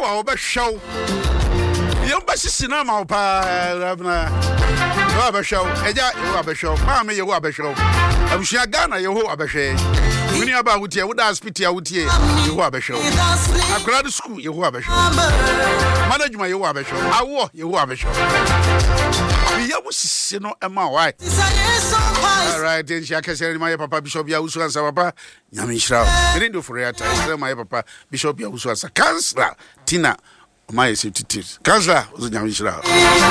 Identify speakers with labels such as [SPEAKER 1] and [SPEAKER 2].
[SPEAKER 1] wa obehwew yomba sisina ma opa rabna wa abehwew eja ye wa abehwew ma me ye wa abehwew abusua Ghana ye ho abehwe muni aba wutie wo da hospital wutie ye ho abehwew akrad school ye ho abehwew management ye ho abehwew awo ye ho abehwew biya wo sisi no ema why all right then she akese my papa Bishop ya usu ansa papa nyame nshira me ndo for ya time my papa Bishop ya usu ansa Councillor Tina my city Councillor usu nyame nshira